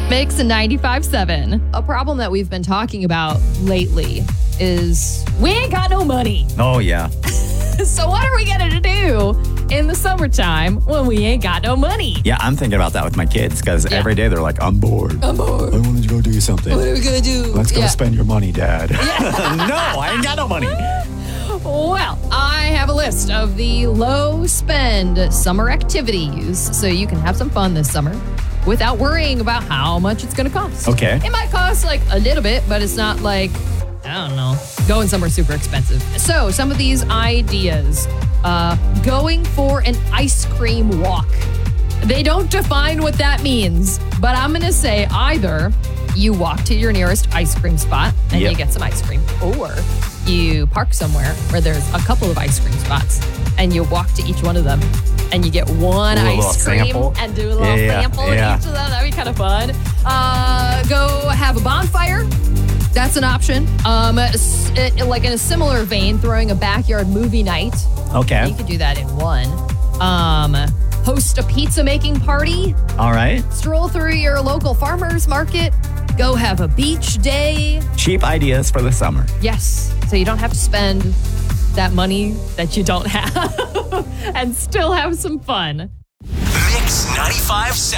Mix 95.7. A problem that we've been talking about lately is we ain't got no money. Oh, yeah. So what are we going to do in the summertime when we ain't got no money? Yeah, I'm thinking about that with my kids because every day they're like, I'm bored. I'm bored. I wanted to go do something. What are we going to do? Let's go spend your money, Dad. Yeah. No, I ain't got no money. Well, I have a list of the low spend summer activities so you can have some fun this summer without worrying about how much it's going to cost. Okay. It might cost like a little bit, but it's not like, I don't know, going somewhere super expensive. So some of these ideas, going for an ice cream walk. They don't define what that means, but I'm going to say either you walk to your nearest ice cream spot and you get some ice cream, or you park somewhere where there's a couple of ice cream spots and you walk to each one of them and you get one ice cream sample. and do a little sample of each of them. That'd be kind of fun. Go have a bonfire. That's an option. Like in a similar vein, throwing a backyard movie night. Okay. You could do that in one. Host a pizza making party. All right. Stroll through your local farmer's market. Go have a beach day. Cheap ideas for the summer. Yes. So you don't have to spend that money that you don't have and still have some fun. Mix 95.7.